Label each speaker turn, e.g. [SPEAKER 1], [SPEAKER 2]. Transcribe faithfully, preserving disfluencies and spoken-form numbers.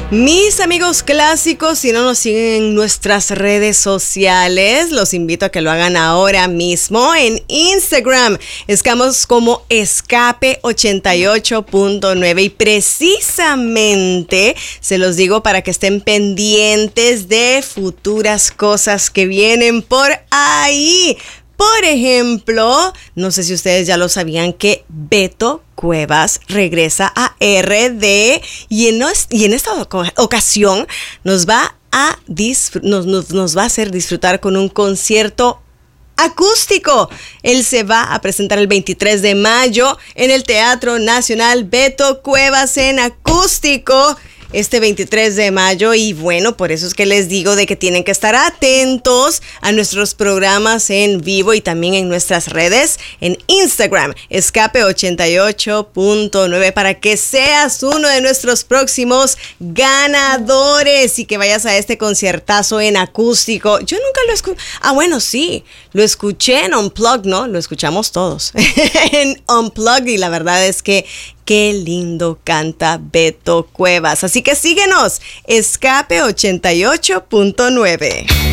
[SPEAKER 1] Mis amigos clásicos, si no nos siguen en nuestras redes sociales, los invito a que lo hagan ahora mismo en Instagram. Estamos como Escape ochenta y ocho punto nueve y precisamente se los digo para que estén pendientes de futuras cosas que vienen por ahí. Por ejemplo, no sé si ustedes ya lo sabían que Beto Cuevas regresa a R D y en, nos, y en esta ocasión nos va a disfr- nos, nos, nos va a hacer disfrutar con un concierto acústico. Él se va a presentar el veintitrés de mayo en el Teatro Nacional. Beto Cuevas en acústico este veintitrés de mayo, y bueno, por eso es que les digo de que tienen que estar atentos a nuestros programas en vivo y también en nuestras redes en Instagram, Escape ochenta y ocho punto nueve, para que seas uno de nuestros próximos ganadores y que vayas a este conciertazo en acústico. Yo nunca lo escuché. Ah, bueno, sí, lo escuché en Unplugged, ¿no? Lo escuchamos todos en Unplugged y la verdad es que qué lindo canta Beto Cuevas. Así que síguenos, Escape ochenta y ocho punto nueve.